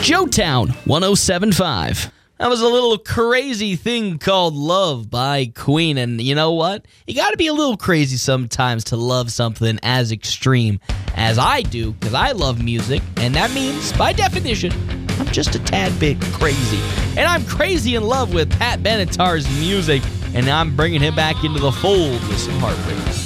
Joetown 107.5. That was a little crazy thing called Love by Queen. And you know what? You got to be a little crazy sometimes to love something as extreme as I do, because I love music. And that means, by definition, I'm just a tad bit crazy. And I'm crazy in love with Pat Benatar's music. And I'm bringing him back into the fold with some heartbreak.